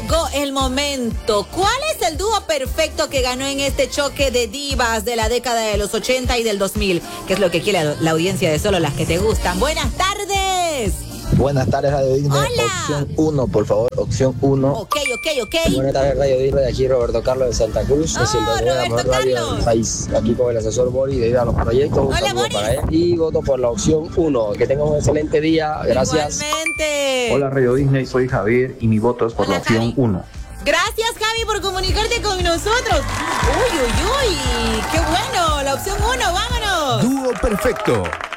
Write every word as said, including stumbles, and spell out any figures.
Llegó el momento. ¿Cuál es el dúo perfecto que ganó en este choque de divas de la década de los ochenta y del dos mil? ¿Qué es lo que quiere la, la audiencia de Solo las que te gustan? Buenas tardes. Buenas tardes, Radio Disney. Hola. Opción uno, por favor. Opción uno. Ok, ok, ok. Buenas tardes, Radio Disney. De aquí Roberto Carlos de Santa Cruz. Oh, es el de la Roberto mejor radio Carlos. del país. Aquí con el asesor Boris debido a los proyectos. Un Hola, saludo Boris. para él. Y voto por la opción uno. Que tengan un excelente día. Gracias. Igualmente. Hola Radio Disney, soy Javier y mi voto es por Hola, la opción Javi. uno. Gracias, Javi, por comunicarte con nosotros. Uy, uy, uy. Qué bueno. La opción uno, vámonos. Dúo perfecto.